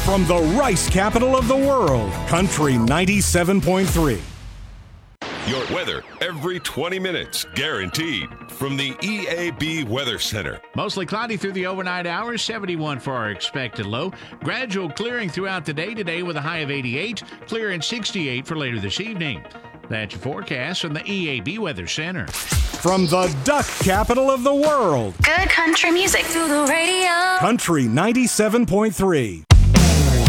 From the rice capital of the world, Country 97.3. Your weather every 20 minutes, guaranteed. From the EAB Weather Center. Mostly cloudy through the overnight hours, 71 for our expected low. Gradual clearing throughout the day today with a high of 88, clear and 68 for later this evening. That's your forecast from the EAB Weather Center. From the duck capital of the world, Good country music through the radio. Country 97.3.